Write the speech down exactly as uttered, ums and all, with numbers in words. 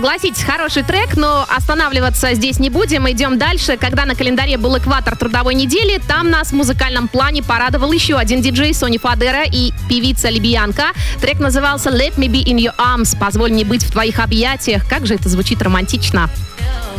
Согласитесь, хороший трек, но останавливаться здесь не будем. Идем дальше. Когда на календаре был экватор трудовой недели, там нас в музыкальном плане порадовал еще один диджей, Сони Фадера и певица Либиянка. Трек назывался «Let me be in your arms», «Позволь мне быть в твоих объятиях». Как же это звучит романтично.